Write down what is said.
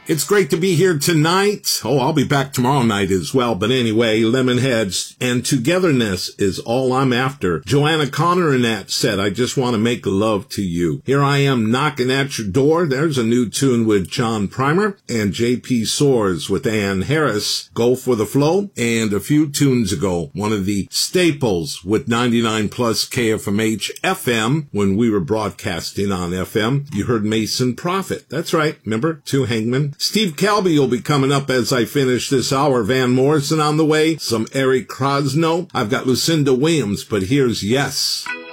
It's great to be here tonight. Oh, I'll be back tomorrow night as well. But anyway, Lemonheads and togetherness is all I'm after. Joanna Connor in that said, I just want to make love to you. Here I am knocking at your door. There's a new tune with John Primer and J.P. Soares with Ann Harris, Go for the Flow. And a few tunes ago, one of the staples with 99 plus KFMH FM when we were broadcasting on FM. You heard Mason Prophet. That's right. Remember? Two Hangmen. Steve Calby will be coming up as I finish this hour. Van Morrison on the way. Some Eric Krosno. I've got Lucinda Williams, but here's Yes.